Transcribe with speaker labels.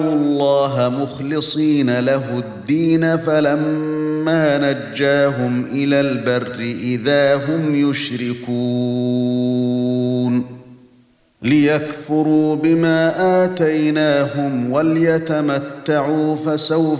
Speaker 1: الله مخلصين له الدين فلما نجاهم إلى البر إذا هم يشركون ليكفروا بما آتيناهم وليتمتعوا فسوف